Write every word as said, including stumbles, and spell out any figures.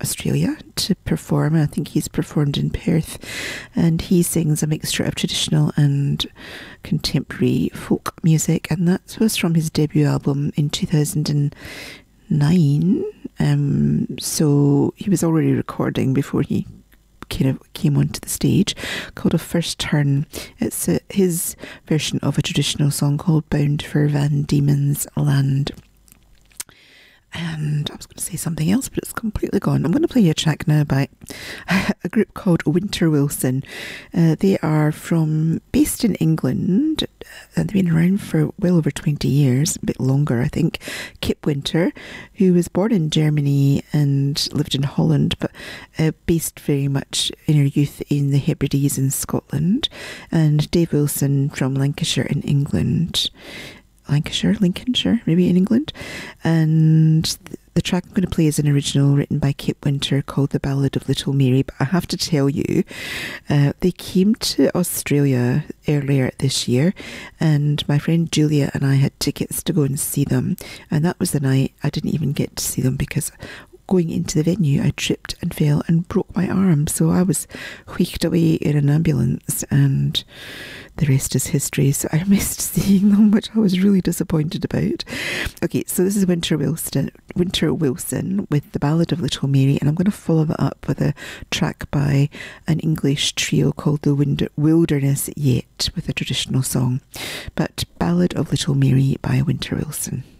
Australia to perform. I think he's performed in Perth, and he sings a mixture of traditional and contemporary folk music, and that was from his debut album in two thousand nine. Um, so he was already recording before he kind of came onto the stage, called A First Turn. It's a, his version of a traditional song called Bound for Van Diemen's Land. And I was going to say something else, but it's completely gone. I'm going to play you a track now by a group called Winter Wilson. Uh, they are from, based in England, and they've been around for well over twenty years, a bit longer, I think. Kip Winter, who was born in Germany and lived in Holland, but uh, based very much in her youth in the Hebrides in Scotland. And Dave Wilson from Lancashire in England. Lancashire, Lincolnshire, maybe in England. And the track I'm going to play is an original written by Kip Winter called The Ballad of Little Mary. But I have to tell you, uh, they came to Australia earlier this year, and my friend Julia and I had tickets to go and see them. And that was the night I didn't even get to see them because going into the venue, I tripped and fell and broke my arm. So I was wheeked away in an ambulance, and the rest is history. So I missed seeing them, which I was really disappointed about. Okay, so this is Winter Wilson, Winter Wilson with The Ballad of Little Mary, and I'm going to follow that up with a track by an English trio called The Wind- Wilderness Yet, with a traditional song. But Ballad of Little Mary by Winter Wilson.